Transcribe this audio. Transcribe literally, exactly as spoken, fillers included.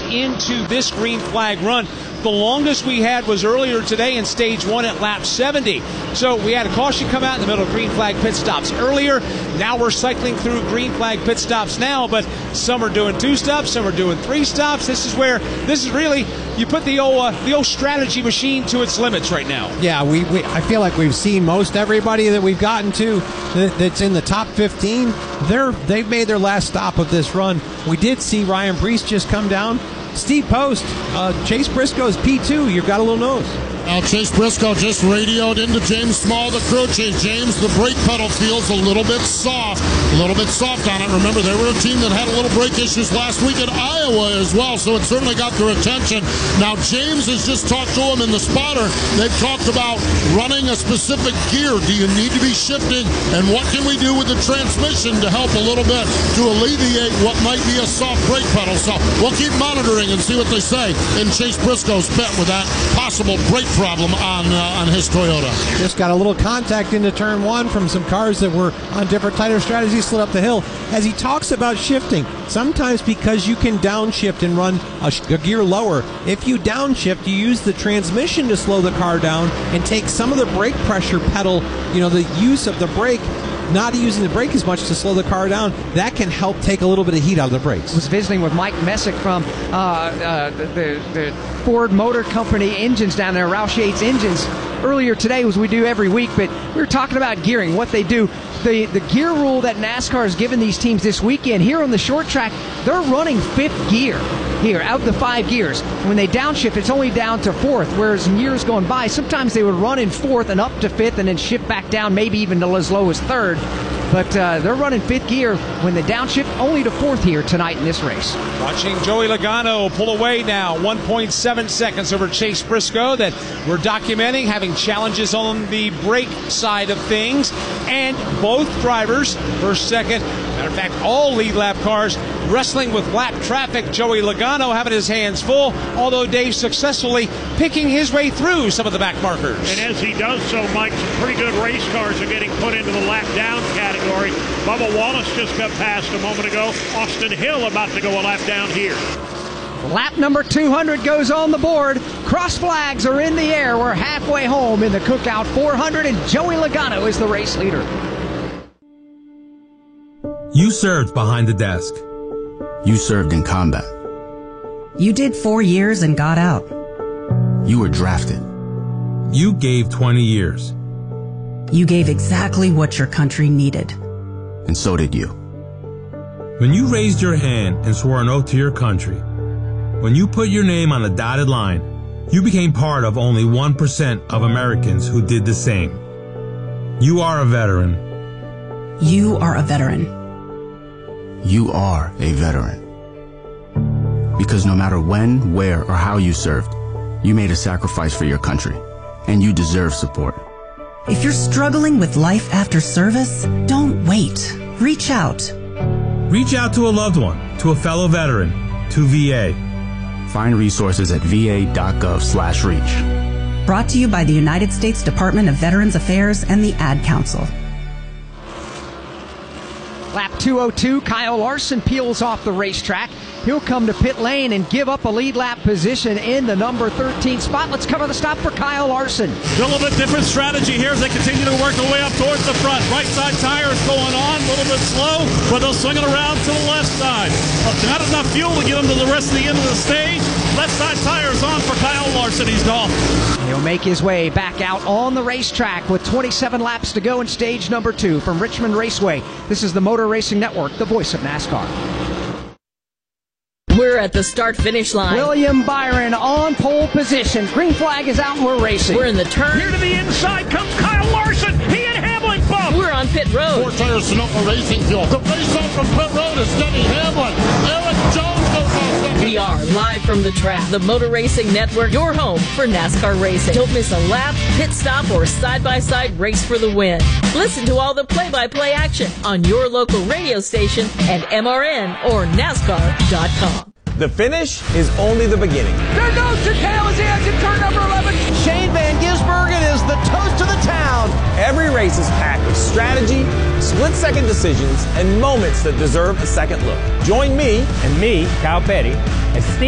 into this green flag run. The longest we had was earlier today in stage one at lap seventy. So we had a caution come out in the middle of green flag pit stops earlier. Now we're cycling through green flag pit stops now, but some are doing two stops, some are doing three stops. This is where, this is really, you put the old uh, the old strategy machine to its limits right now. Yeah, we, we I feel like we've seen most everybody that we've gotten to that, that's in the top fifteen. They're, they've made their last stop of this run. We did see Ryan Preece just come down. Steve Post, uh, Chase Briscoe's P two. You've got a little nose. Now Chase Briscoe just radioed into James Small, the crew chief. James, the brake pedal feels a little bit soft, a little bit soft on it. Remember, they were a team that had a little brake issues last week at Iowa as well, so it certainly got their attention. Now James has just talked to him in the spotter. They've talked about running a specific gear. Do you need to be shifting? And what can we do with the transmission to help a little bit to alleviate what might be a soft brake pedal? So we'll keep monitoring and see what they say in Chase Briscoe's bet with that possible brake problem on uh, on his Toyota. Just got a little contact into turn one from some cars that were on different tighter strategies, slid up the hill. As he talks about shifting, sometimes because you can downshift and run a, sh- a gear lower, if you downshift, you use the transmission to slow the car down and take some of the brake pressure pedal, you know, the use of the brake, not using the brake as much to slow the car down. That can help take a little bit of heat out of the brakes. I was visiting with Mike Messick from uh, uh, the, the Ford Motor Company engines down there, Roush Yates Engines, earlier today, as we do every week, but we were talking about gearing, what they do. The, the gear rule that NASCAR has given these teams this weekend, here on the short track, they're running fifth gear here, out the five gears. When they downshift, it's only down to fourth, whereas in years going by, sometimes they would run in fourth and up to fifth and then shift back down, maybe even to as low as third. But uh, they're running fifth gear when they downshift, only to fourth here tonight in this race. Watching Joey Logano pull away now, one point seven seconds over Chase Briscoe that we're documenting, having challenges on the brake side of things. And both drivers, first, second, matter of fact, all lead lap cars wrestling with lap traffic. Joey Logano having his hands full, although Dave successfully picking his way through some of the back markers. And as he does so, Mike, some pretty good race cars are getting put into the lap down category. Bubba Wallace just got passed a moment ago. Austin Hill about to go a lap down here. Lap number two hundred goes on the board. Cross flags are in the air. We're halfway home in the Cookout four hundred, and Joey Logano is the race leader. You served behind the desk. You served in combat. You did four years and got out. You were drafted. You gave twenty years. You gave exactly what your country needed. And so did you. When you raised your hand and swore an oath to your country, when you put your name on a dotted line, you became part of only one percent of Americans who did the same. You are a veteran. You are a veteran. You are a veteran. Because no matter when, where, or how you served, you made a sacrifice for your country, and you deserve support. If you're struggling with life after service, don't wait. Reach out. Reach out to a loved one, to a fellow veteran, to V A. Find resources at va.gov slash reach. Brought to you by the United States Department of Veterans Affairs and the Ad Council. Lap two oh two, Kyle Larson peels off the racetrack. He'll come to pit lane and give up a lead lap position in the number thirteen spot. Let's cover the stop for Kyle Larson. A little bit different strategy here as they continue to work their way up towards the front. Right side tire is going on, a little bit slow, but they'll swing it around to the left side. Not enough fuel to get them to the rest of the end of the stage. Left side tire is on for Kyle Larson. He's gone. He'll make his way back out on the racetrack with twenty-seven laps to go in stage number two from Richmond Raceway. This is the Motor Racing Network, the voice of NASCAR. We're at the start-finish line. William Byron on pole position. Green flag is out and we're racing. We're in the turn. Here to the inside comes Kyle Larson. He and Hamlin bump. We're on pit road. Four tires Sonoma Racing Fuel. The race off from pit road is Denny Hamlin. Eric Jones goes off second. We are live from the track. The Motor Racing Network, your home for NASCAR racing. Don't miss a lap, pit stop, or side-by-side race for the win. Listen to all the play-by-play action on your local radio station at M R N or NASCAR dot com. The finish is only the beginning. There goes Chicale as he has in turn number eleven. Shane Van Gisbergen is the toast of the town. Every race is packed with strategy, split-second decisions, and moments that deserve a second look. Join me and me, Kyle Petty, as Steve